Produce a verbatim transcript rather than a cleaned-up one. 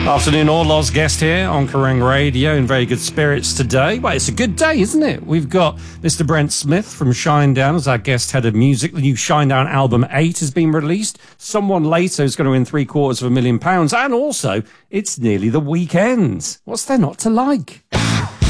Afternoon, all. Loz guest here on Kerrang Radio in very good spirits today. Well, it's a good day, isn't it? We've got Mister Brent Smith from Shinedown as our guest head of music. The new Shinedown album eight has been released. Someone Later is going to win three quarters of a million pounds. And also, it's nearly the weekend. What's there not to like?